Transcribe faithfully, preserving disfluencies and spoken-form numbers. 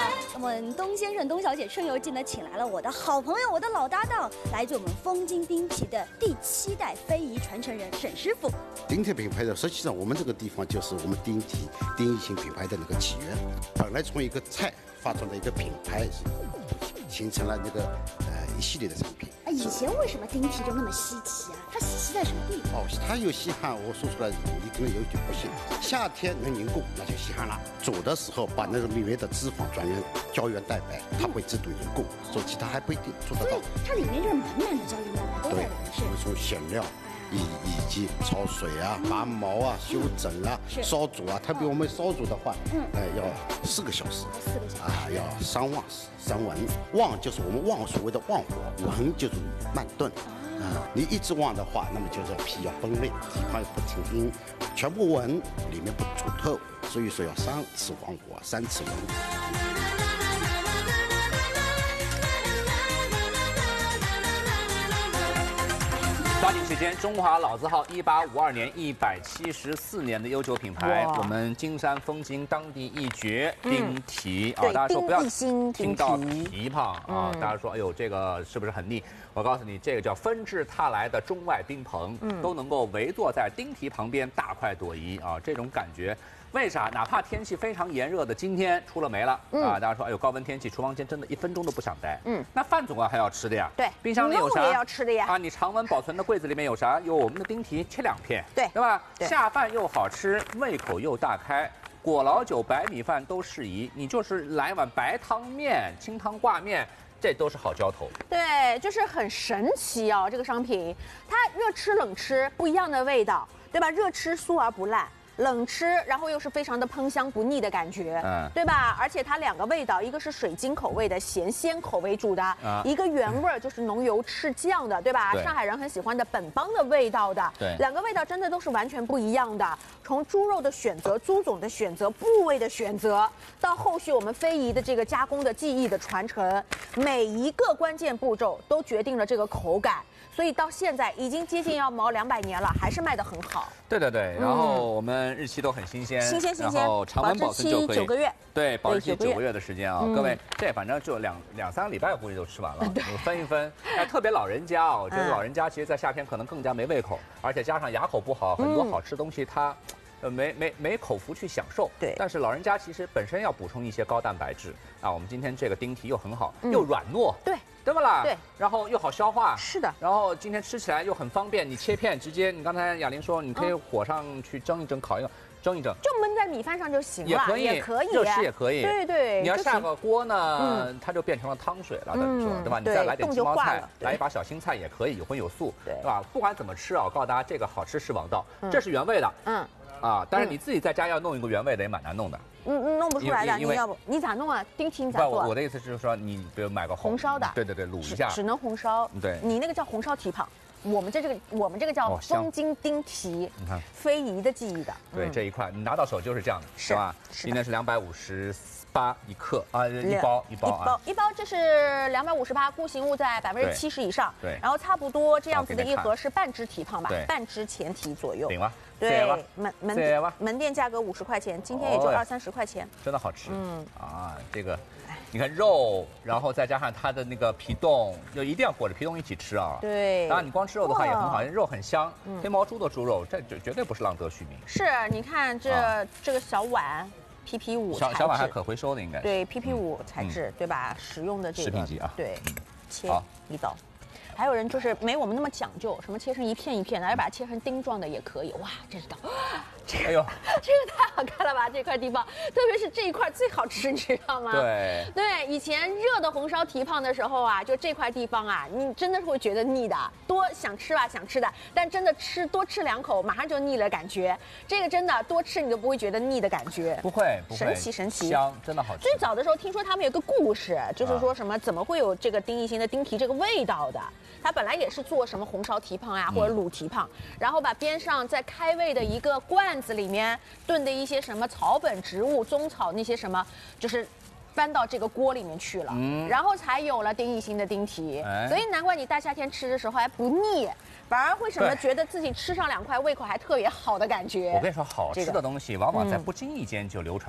那么东先生、东小姐春游季呢，请来了我的好朋友、我的老搭档，来自我们丰金丁蹄的第七代非遗传承人沈师傅。 丁蹄品牌的，实际上我们这个地方就是我们丁蹄丁义兴品牌的那个起源。本来从一个菜发展的一个品牌，形成了那个呃一系列的产品。 哎，以前为什么丁蹄就那么稀奇啊？它稀奇在什么地方？ 哦，它有稀罕，我说出来你可能有点不信。夏天能凝固，那就稀罕了。煮的时候把那个里面的脂肪转成胶原蛋白，它会自动凝固。做其他还不一定做得到。 所以它里面就是满满的胶原蛋白都在里面。是。 我们从馅料。以以及焯水啊、拔毛啊、修整啊、烧煮啊，特别我们烧煮的话，嗯，呃，要四个小时， 四个小时啊，要三旺三文，旺就是我们旺所谓的旺火，文就是慢炖，啊，你一直旺的话，那么就是皮要崩裂，蹄膀不成筋，全部文里面不煮透，所以说要三次旺火，三次文。 抓紧时间，中华老字号，一八五二年，一百七十四年的悠久品牌，我们金山丰金当地一绝丁蹄啊！大家说不要听到蹄膀啊！大家说，哎呦，这个是不是很腻？我告诉你，这个叫纷至沓来的中外宾朋，都能够围坐在丁蹄旁边大快朵颐啊！这种感觉。为啥？哪怕天气非常炎热的今天出了煤了、嗯、啊！大家说，哎呦，高温天气，厨房间真的一分钟都不想待。嗯，那饭总归还要吃的呀。 对， 冰箱里有啥？ 也要吃的呀。 啊，你常温保存的柜子里面有啥？有我们的丁蹄，切两片。 对， 对吧？下饭又好吃，胃口又大开，果老酒、白米饭都适宜。你就是来碗白汤面、清汤挂面。这都是好浇头， 对，就是很神奇哦，这个商品，它热吃冷吃不一样的味道，对吧？热吃酥而不烂。冷吃，然后又是非常的喷香不腻的感觉，嗯，对吧？而且它两个味道，一个是水晶口味的咸鲜口为主的，啊、一个原味儿就是浓油赤酱的，对吧？对上海人很喜欢的本帮的味道的，对，两个味道真的都是完全不一样的。从猪肉的选择、猪种的选择、部位的选择，到后续我们非遗的这个加工的技艺的传承，每一个关键步骤都决定了这个口感。所以到现在已经接近要毛两百年了，还是卖得很好。 对对对，然后我们日期都很新鲜， 新鲜新鲜， 然后常温保存就可以九个月， 对，保质期九个月的时间啊，各位，这反正就两两三个礼拜估计就吃完了，分一分。哎，特别老人家啊，我觉得老人家其实在夏天可能更加没胃口，而且加上牙口不好，很多好吃东西它。呃，没没没口福去享受， 对。 但是老人家其实本身要补充一些高蛋白质啊。我们今天这个丁蹄又很好，又软糯， 对， 对不啦？ 对。 然后又好消化， 是的。 然后今天吃起来又很方便，你切片直接，你刚才雅玲说你可以火上去蒸一蒸，烤一个。蒸一蒸， 就焖在米饭上就行了， 也可以， 也可以， 热吃也可以。 对对， 你要下个锅呢，它就变成了汤水了，等于说，对吧？你再来点鸡毛菜，来一把小青菜也可以，有荤有素，对吧？不管怎么吃啊，我告诉大家，这个好吃是王道，这是原味的，嗯。啊，但是你自己在家要弄一个原味的也蛮难弄的， 嗯，弄不出来的。你要不你咋弄啊？丁蹄你咋做？ 我的意思就是说，你比如买个红烧的， 对对对，卤一下， 只能红烧。 对， 你那个叫红烧蹄膀，我们这这个我们这个叫丰金丁蹄，你看非遗的技艺的。 对，这一块你拿到手就是这样的，是吧？今天是两百五十八一克啊，一包一包啊， 一包这是两百五十八，固形物在百分之七十以上。 对， 然后差不多这样子的一盒是半只蹄膀吧，半只前蹄左右。 顶吗？ 对，门门门店价格五十块钱，今天也就二三十块钱， 真的好吃。嗯啊，这个，你看肉，然后再加上它的那个皮冻，就一定要裹着皮冻一起吃啊。 对， 当然你光吃肉的话也很好，肉很香。黑毛猪的猪肉，这绝绝对不是浪得虚名。 是，你看这这个小碗。P P 五小小碗还可回收的，应该对 P P 五材质对吧？使用的这个食品级啊， 对，切一刀。还有人就是没我们那么讲究，什么切成一片一片的，还把它切成丁状的也可以。哇，这是刀，这个哎呦，这个太好看了吧！这块地方，特别是这一块最好吃，你知道吗？ 对对，以前热的红烧蹄膀的时候啊，就这块地方啊，你真的是会觉得腻的，多想吃吧，想吃的，但真的吃多吃两口，马上就腻了感觉。这个真的多吃你都不会觉得腻的感觉， 不会，不会， 神奇神奇， 香，真的好吃。 最早的时候听说他们有个故事，就是说什么怎么会有这个丁义兴的丁蹄这个味道的？他本来也是做什么红烧蹄膀呀、啊，或者卤蹄膀，嗯、然后把边上在开胃的一个罐子里面炖的一些什么草本植物、中草那些什么，就是搬到这个锅里面去了，嗯、然后才有了丁义兴的丁蹄。哎、所以难怪你大夏天吃的时候还不腻，反而会什么觉得自己吃上两块胃口还特别好的感觉。 我跟你说，好吃的东西往往在不经意间就流传。